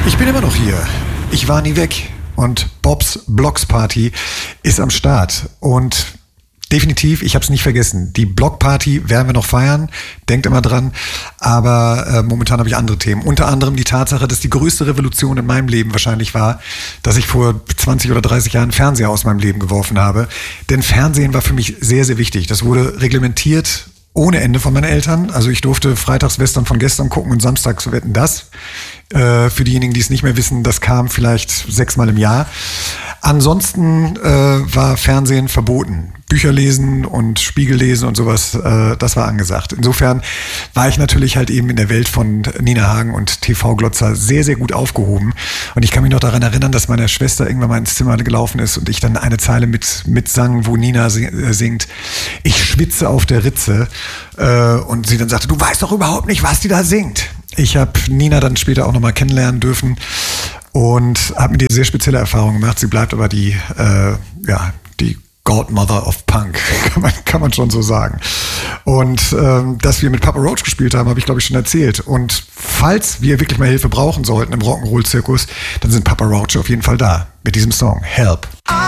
Ich bin immer noch hier. Ich war nie weg. Und Bobs Blocksparty ist am Start. Und definitiv, ich habe es nicht vergessen. Die Blockparty werden wir noch feiern. Denkt immer dran. Aber momentan habe ich andere Themen. Unter anderem die Tatsache, dass die größte Revolution in meinem Leben wahrscheinlich war, dass ich vor 20 oder 30 Jahren Fernseher aus meinem Leben geworfen habe. Denn Fernsehen war für mich sehr, sehr wichtig. Das wurde reglementiert ohne Ende von meinen Eltern. Also ich durfte freitags Western von gestern gucken und samstags Wetten, das. Für diejenigen, die es nicht mehr wissen, das kam vielleicht 6-mal im Jahr. Ansonsten war Fernsehen verboten. Bücher lesen und Spiegel lesen und sowas, das war angesagt. Insofern war ich natürlich halt eben in der Welt von Nina Hagen und TV-Glotzer sehr, sehr gut aufgehoben. Und ich kann mich noch daran erinnern, dass meine Schwester irgendwann mal ins Zimmer gelaufen ist und ich dann eine Zeile mitsang, wo Nina singt, ich schwitze auf der Ritze. Und sie dann sagte, du weißt doch überhaupt nicht, was die da singt. Ich habe Nina dann später auch nochmal kennenlernen dürfen und habe mit ihr sehr spezielle Erfahrungen gemacht. Sie bleibt aber die Godmother of Punk, kann man schon so sagen. Und dass wir mit Papa Roach gespielt haben, habe ich glaube ich schon erzählt. Und falls wir wirklich mal Hilfe brauchen sollten im Rock'n'Roll-Zirkus, dann sind Papa Roach auf jeden Fall da mit diesem Song Help.